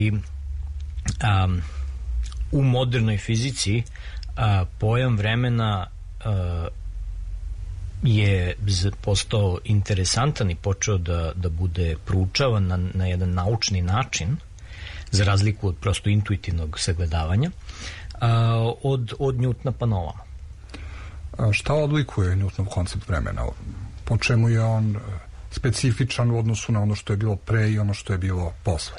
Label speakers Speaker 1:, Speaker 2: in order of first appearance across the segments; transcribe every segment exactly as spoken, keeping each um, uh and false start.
Speaker 1: Um, u modernoj fizici a, pojam vremena a, je postao interesantan i počeo da, da bude proučavan na, na jedan naučni način, za razliku od prosto intuitivnog sagledavanja, a, od, od Newtona pa novamo.
Speaker 2: A šta odlikuje Newtonov koncept vremena? Po čemu je on specifičan u odnosu na ono što je bilo pre i ono što je bilo posle?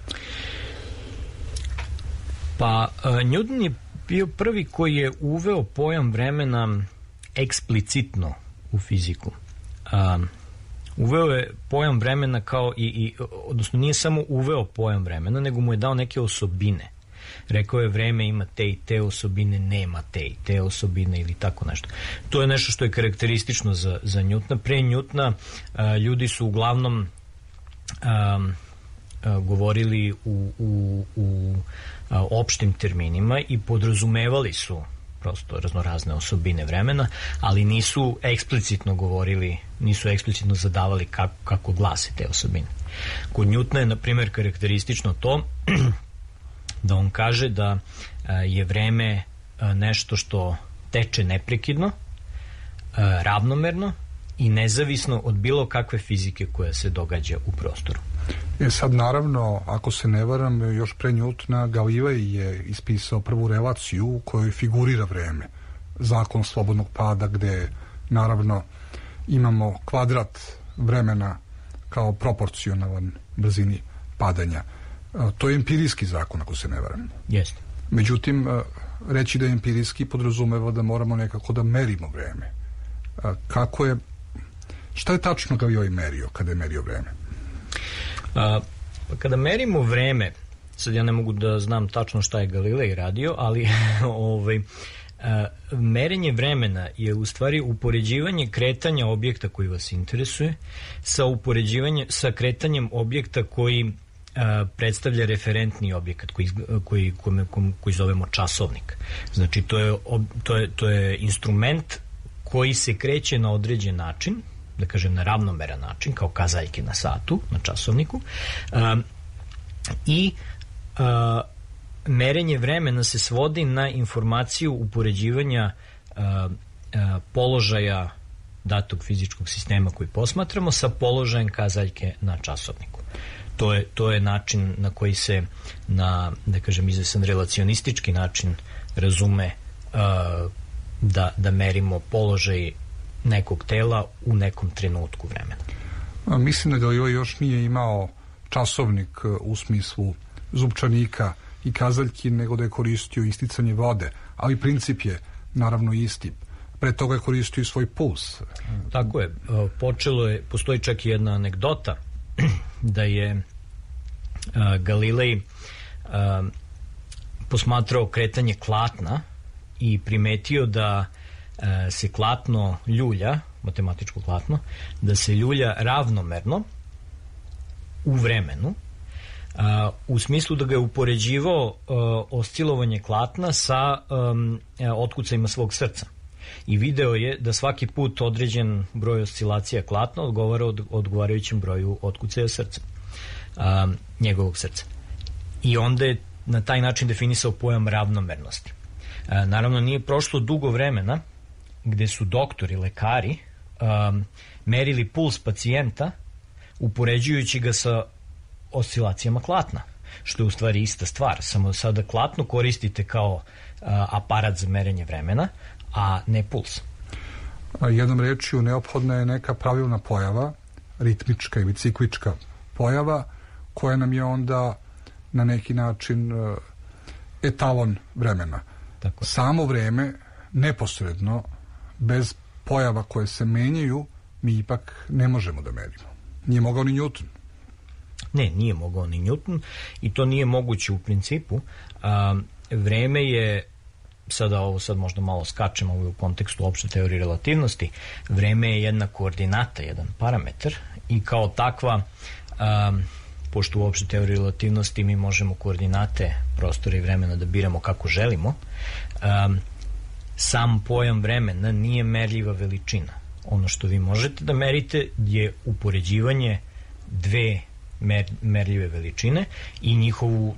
Speaker 1: Pa, Newton je bio prvi koji je uveo pojam vremena eksplicitno u fiziku. Um, uveo je pojam vremena kao i, i, odnosno nije samo uveo pojam vremena, nego mu je dao neke osobine. Rekao je vreme ima te i te osobine, nema te i te osobine ili tako nešto. To je nešto što je karakteristično za, za Newtona. Pre Newtona uh, ljudi su uglavnom um, uh, govorili u, u, u uh, opštim terminima i podrazumevali su prosto raznorazne osobine vremena, ali nisu eksplicitno govorili, nisu eksplicitno zadavali kako, kako glase te osobine. Kod Newtona je, na primjer, karakteristično to da on kaže da je vreme nešto što teče neprekidno, ravnomerno i nezavisno od bilo kakve fizike koja se događa u prostoru.
Speaker 2: E sad, naravno, ako se ne varam, još pre Newtona Galilej je ispisao prvu relaciju u kojoj figurira vreme. Zakon slobodnog pada, gde naravno imamo kvadrat vremena kao proporcionalan brzini padanja. To je empirijski zakon, ako se ne varam.
Speaker 1: Jeste.
Speaker 2: Međutim, reći da je empirijski podrazumeva da moramo nekako da merimo vreme. Kako je, šta je tačno Galilej merio kada je merio vreme?
Speaker 1: A, kada merimo vreme, sad ja ne mogu da znam tačno šta je Galilej radio, ali ovaj, a, merenje vremena je u stvari upoređivanje kretanja objekta koji vas interesuje sa upoređivanjem, sa kretanjem objekta koji a, predstavlja referentni objekat koji, koji, koji, koji zovemo časovnik. Znači to je, to je, to je instrument koji se kreće na određen način, da kažem na ravnomeran način, kao kazaljke na satu, na časovniku, um, i uh, merenje vremena se svodi na informaciju upoređivanja uh, uh, položaja datog fizičkog sistema koji posmatramo sa položajem kazaljke na časovniku. To je, to je način na koji se na, da kažem, izvesan relacionistički način razume uh, da, da merimo položaj nekog tela u nekom trenutku vremena.
Speaker 2: A, mislim da Galilej još nije imao časovnik u smislu zupčanika i kazaljki, nego da je koristio isticanje vode, ali princip je naravno isti. Pre toga je koristio i svoj puls.
Speaker 1: Tako je. Počelo je, postoji čak i jedna anegdota da je uh, Galilej uh, posmatrao kretanje klatna i primetio da uh, se klatno ljulja, matematičko klatno, da se ljulja ravnomerno u vremenu, uh, u smislu da ga je upoređivao uh, oscilovanje klatna sa um, otkucajima svog srca. I video je da svaki put određen broj oscilacija klatna odgovara od, odgovarajućem broju otkucaja srca, um, njegovog srca. I onda je na taj način definisao pojam ravnomernosti. Uh, naravno, nije prošlo dugo vremena gde su doktori, lekari um, merili puls pacijenta upoređujući ga sa oscilacijama klatna, što je u stvari ista stvar, samo sada klatno koristite kao uh, aparat za merenje vremena, a ne puls.
Speaker 2: Jednom rečju, neophodna je neka pravilna pojava, ritmička ili ciklička pojava, koja nam je onda na neki način uh, etalon vremena.
Speaker 1: Tako.
Speaker 2: Samo vreme, neposredno, bez pojava koje se menjaju, mi ipak ne možemo da merimo. Nije mogao ni Newton.
Speaker 1: Ne, nije mogao ni Newton i to nije moguće u principu. A, vreme je, sada ovo sad možda malo skačemo u kontekstu opšte teorije relativnosti, vreme je jedna koordinata, jedan parametar i kao takva, a, pošto u opšte teoriji relativnosti mi možemo koordinate prostora i vremena da biramo kako želimo, a, sam pojam vremena nije merljiva veličina. Ono što vi možete da merite je upoređivanje dve mer, merljive veličine i njihovu